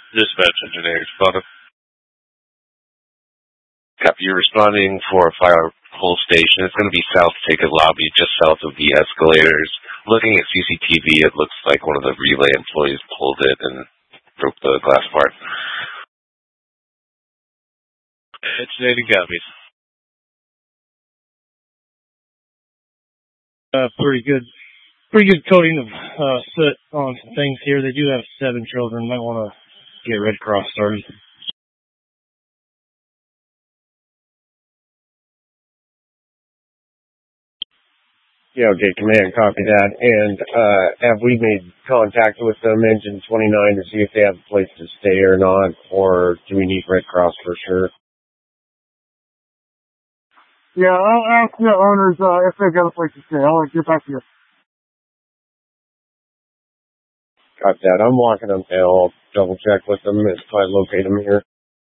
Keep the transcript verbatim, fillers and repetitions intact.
Dispatch engineer responding. Copy, you're responding for a fire pole station. It's going to be south ticket lobby, just south of the escalators. Looking at C C T V, it looks like one of the relay employees pulled it and broke the glass part. Engineering copies. Uh, pretty good, pretty good coating of uh, soot on some things here. They do have seven children. Might want to get Red Cross started. Yeah, okay, command, copy that. And uh, have we made contact with them, Engine twenty-nine, to see if they have a place to stay or not, or do we need Red Cross for sure? Yeah, I'll ask the owners uh, if they've got a place to stay. I'll get back to you. Got that. I'm walking them now. I'll double check with them if I locate them here.